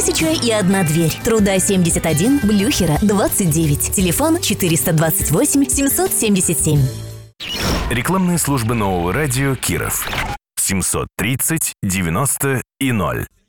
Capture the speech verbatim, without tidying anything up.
Тысяча и одна дверь. Труда семьдесят один, Блюхера двадцать девять. Телефон четыреста двадцать восемь семьсот семьдесят семь. Рекламные службы нового радио Киров. семьсот тридцать девяносто и ноль.